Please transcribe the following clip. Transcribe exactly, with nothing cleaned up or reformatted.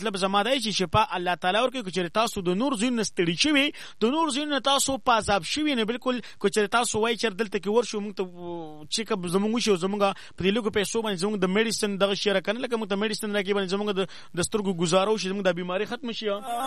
مطلب زما دی چې شفا الله تعالی ورکړي. چې تاسو د نور زین نستړي شوي د نور زین تاسو په عذاب شوي نه بالکل چې تاسو وای چې دلته کې ورشو موږ ته چې کب زمونږ شو زمونږ په دې لګو پیسو باندې زمونږ د میډیسن دغه شیره کنه لکه موږ ته میډیسن راکې باندې زمونږ د سترګو گزارو شي زمونږ د بیماری ختم شي.